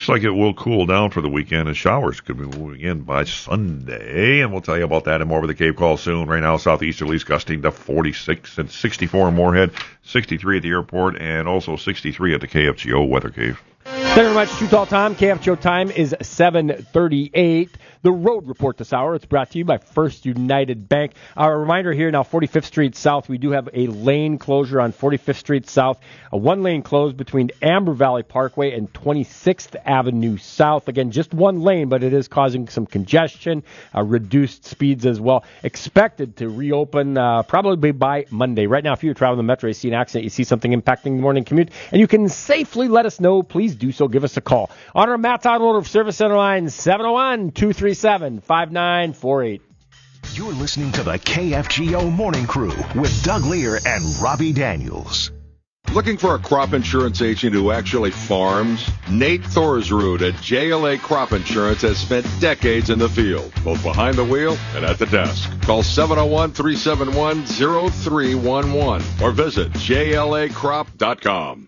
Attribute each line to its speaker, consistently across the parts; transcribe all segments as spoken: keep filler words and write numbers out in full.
Speaker 1: Looks like it will cool down for the weekend, and showers could be moving in by Sunday, and we'll tell you about that and more over the Cape Call soon. Right now, southeasterlies gusting to forty-six and sixty-four in Moorhead, sixty-three at the airport, and also sixty-three at the K F G O Weather Cave.
Speaker 2: Thank you very much. Too Tall Time. K F G O time is seven thirty-eight. The Road Report this hour. It's brought to you by First United Bank. Our reminder here now, forty-fifth Street South. We do have a lane closure on forty-fifth Street South. A one-lane closed between Amber Valley Parkway and twenty-sixth Avenue South. Again, just one lane, but it is causing some congestion, uh, reduced speeds as well. Expected to reopen uh, probably by Monday. Right now, if you're traveling the Metro, you see an accident, you see something impacting the morning commute, and you can safely let us know, please do so. Give us a call. On our Matt's Automotive Service Center line, seven oh one, two three seven, five nine four eight.
Speaker 3: You're listening to the K F G O Morning Crew with Doug Lear and Robbie Daniels.
Speaker 4: Looking for a crop insurance agent who actually farms? Nate Thorsrud at J L A Crop Insurance has spent decades in the field, both behind the wheel and at the desk. Call seven oh one, three seven one, oh three one one or visit J L A crop dot com.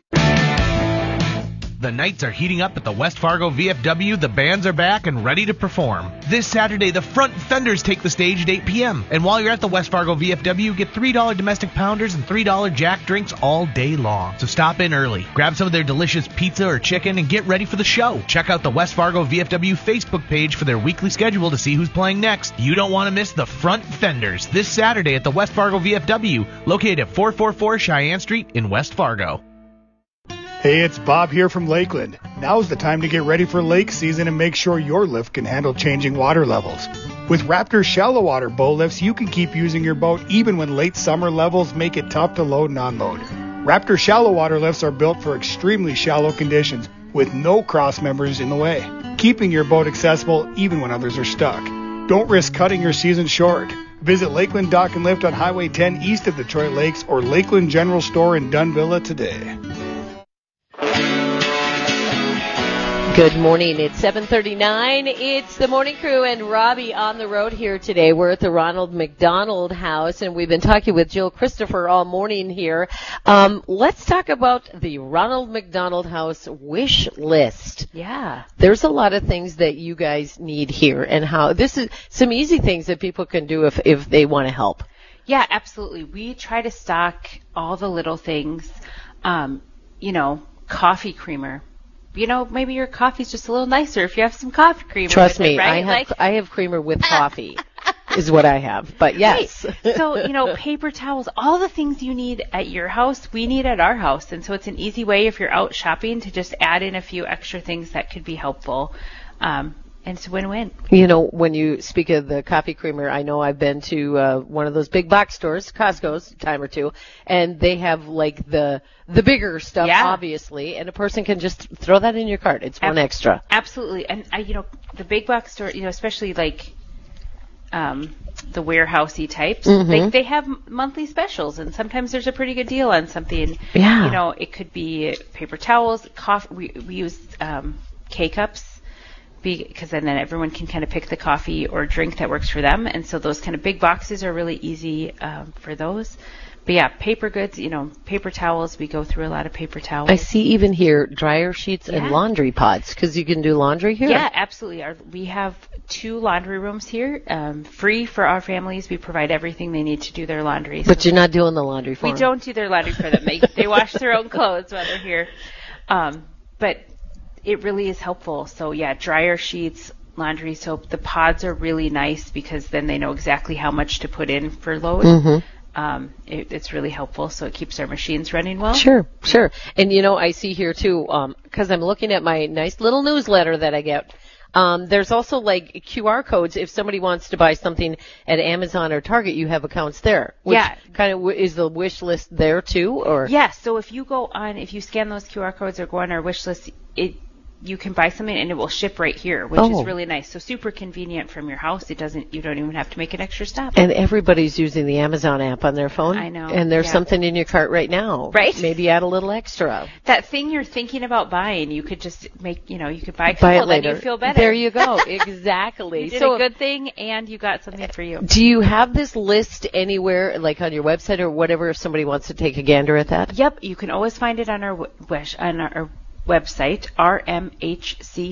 Speaker 5: The nights are heating up at the West Fargo V F W. The bands are back and ready to perform. This Saturday, the Front Fenders take the stage at eight p.m. And while you're at the West Fargo V F W, get three dollars domestic pounders and three dollars Jack drinks all day long. So stop in early, grab some of their delicious pizza or chicken, and get ready for the show. Check out the West Fargo V F W Facebook page for their weekly schedule to see who's playing next. You don't want to miss the Front Fenders this Saturday at the West Fargo V F W, located at four forty-four Cheyenne Street in West Fargo.
Speaker 6: Hey, it's Bob here from Lakeland. Now's the time to get ready for lake season and make sure your lift can handle changing water levels. With Raptor shallow water bow lifts, you can keep using your boat even when late summer levels make it tough to load and unload. Raptor shallow water lifts are built for extremely shallow conditions with no cross members in the way, keeping your boat accessible even when others are stuck. Don't risk cutting your season short. Visit Lakeland Dock and Lift on Highway ten east of Detroit Lakes or Lakeland General Store in Dunvilla today.
Speaker 7: Good morning. It's seven thirty-nine. It's the Morning Crew and Robbie on the road here today. We're at the Ronald McDonald House, and we've been talking with Jill Christopher all morning here. Um, let's talk about the Ronald McDonald House wish list.
Speaker 8: Yeah.
Speaker 7: There's a lot of things that you guys need here, and how this is some easy things that people can do if, if they want to help.
Speaker 8: Yeah, absolutely. We try to stock all the little things, um, you know, coffee creamer. You know, maybe your coffee's just a little nicer if you have some coffee creamer.
Speaker 7: Trust
Speaker 8: with
Speaker 7: me,
Speaker 8: it, right?
Speaker 7: I have
Speaker 8: like,
Speaker 7: I have creamer with coffee is what I have. But yes.
Speaker 8: Right. So, you know, paper towels, all the things you need at your house, we need at our house. And so it's an easy way if you're out shopping to just add in a few extra things that could be helpful. Um, and it's a win-win.
Speaker 7: You know, when you speak of the coffee creamer, I know I've been to uh, one of those big box stores, Costco's, a time or two, and they have like the the bigger stuff,
Speaker 8: yeah.
Speaker 7: obviously, and a person can just throw that in your cart. It's one
Speaker 8: Ab-
Speaker 7: extra.
Speaker 8: Absolutely. And, I, you know, the big box store, you know, especially like um, the warehousey types,
Speaker 7: mm-hmm.
Speaker 8: they, they have monthly specials, and sometimes there's a pretty good deal on something.
Speaker 7: Yeah.
Speaker 8: You know, it could be paper towels, coffee. We, we use um, K-cups. Because then, then everyone can kind of pick the coffee or drink that works for them. And so those kind of big boxes are really easy um, for those. But yeah, paper goods, you know, paper towels. We go through a lot of paper towels.
Speaker 7: I see even here dryer sheets
Speaker 8: yeah.
Speaker 7: and laundry pods because you can do laundry here.
Speaker 8: Yeah, absolutely. Our, we have two laundry rooms here, um, free for our families. We provide everything they need to do their laundry.
Speaker 7: But
Speaker 8: so
Speaker 7: you're not doing the laundry for
Speaker 8: we
Speaker 7: them.
Speaker 8: We don't do their laundry for them. They, they wash their own clothes while they're here. Um, but it really is helpful. So yeah, dryer sheets, laundry soap. The pods are really nice because then they know exactly how much to put in for load.
Speaker 7: Mm-hmm.
Speaker 8: Um, it, it's really helpful, so it keeps our machines running well.
Speaker 7: Sure, sure. And you know, I see here too, um, because I'm looking at my nice little newsletter that I get. Um, there's also like Q R codes. If somebody wants to buy something at Amazon or Target, you have accounts there. Which
Speaker 8: yeah.
Speaker 7: kind of w- is the wish list there too, or?
Speaker 8: Yeah. So if you go on, if you scan those Q R codes or go on our wish list, it you can buy something and it will ship right here, which
Speaker 7: oh.
Speaker 8: is really nice. So super convenient from your house. It doesn't, you don't even have to make an extra stop.
Speaker 7: And everybody's using the Amazon app on their phone.
Speaker 8: I know.
Speaker 7: And there's
Speaker 8: yeah.
Speaker 7: something in your cart right now.
Speaker 8: Right.
Speaker 7: Maybe add a little extra.
Speaker 8: That thing you're thinking about buying, you could just make, you know, you could buy a
Speaker 7: buy
Speaker 8: couple,
Speaker 7: it later.
Speaker 8: then you feel better.
Speaker 7: There you go. Exactly.
Speaker 8: You did
Speaker 7: so
Speaker 8: a good thing and you got something for you.
Speaker 7: Do you have this list anywhere, like on your website or whatever, if somebody wants to take a gander at that?
Speaker 8: Yep. You can always find it on our wish, on our website, r m h c